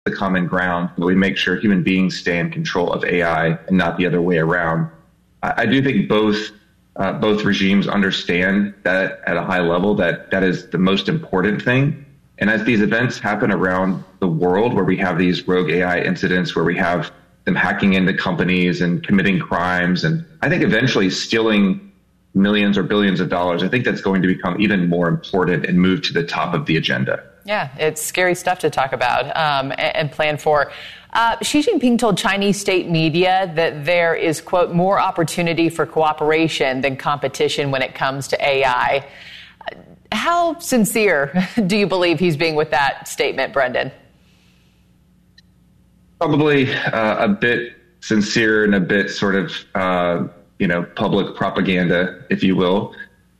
the common ground, but we make sure human beings stay in control of AI and not the other way around. I do think both regimes understand that at a high level that is the most important thing. And as these events happen around the world, where we have these rogue AI incidents, where we have them hacking into companies and committing crimes, and I think eventually stealing millions or billions of dollars, I think that's going to become even more important and move to the top of the agenda. Yeah, it's scary stuff to talk about and plan for. Xi Jinping told Chinese state media that there is, quote, more opportunity for cooperation than competition when it comes to AI. How sincere do you believe he's being with that statement, Brendan? Probably a bit sincere and a bit sort of, public propaganda, if you will.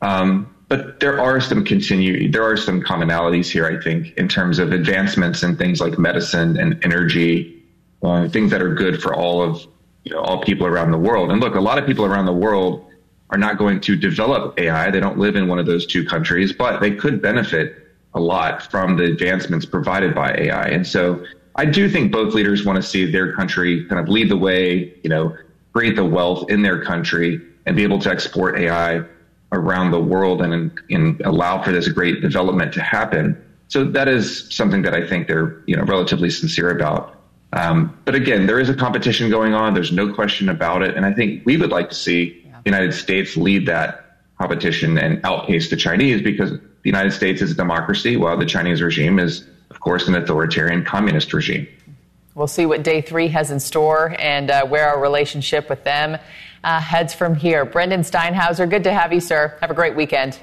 But there are some commonalities here, I think, in terms of advancements in things like medicine and energy, things that are good for all people around the world. And look, a lot of people around the world are not going to develop AI. They don't live in one of those two countries, but they could benefit a lot from the advancements provided by AI. And so I do think both leaders want to see their country kind of lead the way, create the wealth in their country and be able to export AI around the world and allow for this great development to happen. So that is something that I think they're, relatively sincere about. But again, there is a competition going on. There's no question about it. And I think we would like to see the United States lead that competition and outpace the Chinese, because the United States is a democracy, while the Chinese regime is, of course, an authoritarian communist regime. We'll see what day 3 has in store and where our relationship with them heads from here. Brendan Steinhauser, good to have you, sir. Have a great weekend.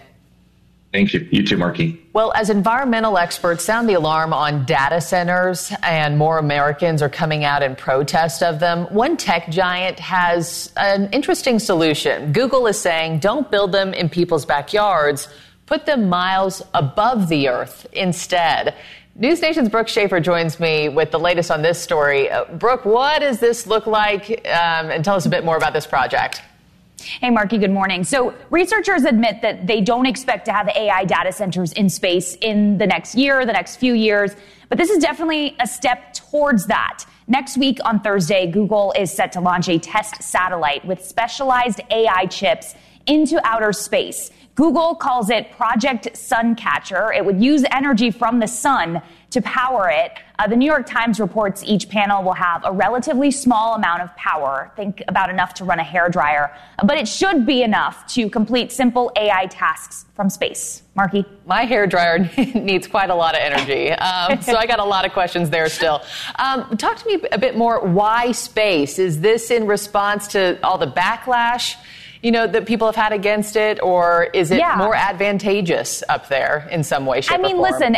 Thank you. You too, Marky. Well, as environmental experts sound the alarm on data centers and more Americans are coming out in protest of them, one tech giant has an interesting solution. Google is saying don't build them in people's backyards, put them miles above the earth instead. News Nation's Brooke Schaefer joins me with the latest on this story. Brooke, what does this look like? And tell us a bit more about this project. Hey, Marky, good morning. So researchers admit that they don't expect to have AI data centers in space in the next year, the next few years, but this is definitely a step towards that. Next week on Thursday, Google is set to launch a test satellite with specialized AI chips into outer space. Google calls it Project Suncatcher. It would use energy from the sun to power it. The New York Times reports each panel will have a relatively small amount of power, think about enough to run a hairdryer, but it should be enough to complete simple AI tasks from space. Marky? My hairdryer needs quite a lot of energy, so I got a lot of questions there still. Talk to me a bit more. Why space? Is this in response to all the backlash that people have had against it, or is it more advantageous up there in some way, shape, or form? Listen,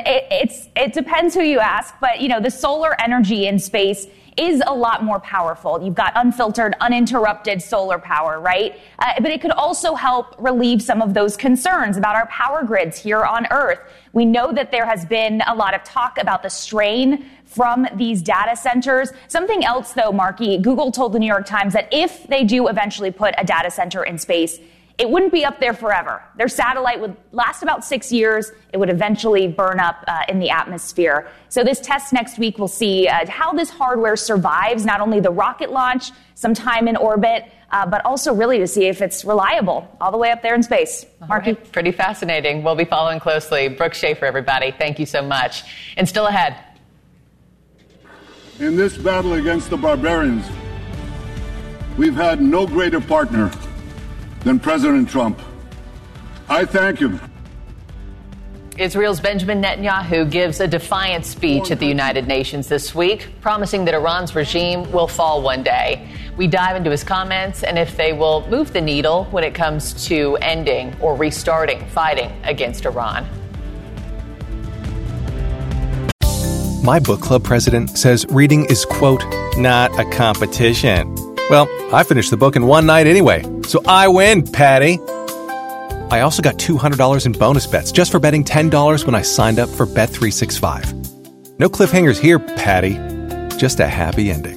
it depends who you ask, but, the solar energy in space is a lot more powerful. You've got unfiltered, uninterrupted solar power, right? But it could also help relieve some of those concerns about our power grids here on Earth. We know that there has been a lot of talk about the strain from these data centers. Something else, though, Marky, Google told the New York Times that if they do eventually put a data center in space, it wouldn't be up there forever. Their satellite would last about 6 years. It would eventually burn up in the atmosphere. So this test next week will see how this hardware survives, not only the rocket launch, some time in orbit, but also really to see if it's reliable all the way up there in space. Marky? Right. Pretty fascinating. We'll be following closely. Brooke Schaefer, everybody. Thank you so much. And still ahead. In this battle against the barbarians, we've had no greater partner than President Trump. I thank him. Israel's Benjamin Netanyahu gives a defiant speech at the United Nations this week, promising that Iran's regime will fall one day. We dive into his comments and if they will move the needle when it comes to ending or restarting fighting against Iran. My book club president says reading is, quote, not a competition. Well, I finished the book in one night anyway, so I win, Patty. I also got $200 in bonus bets just for betting $10 when I signed up for Bet365. No cliffhangers here, Patty. Just a happy ending.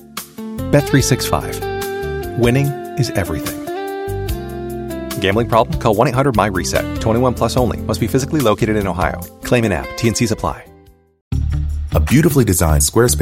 Bet365. Winning is everything. Gambling problem? Call 1-800-MY-RESET. 21 plus only. Must be physically located in Ohio. Claim in app. T&Cs apply. A beautifully designed Squarespace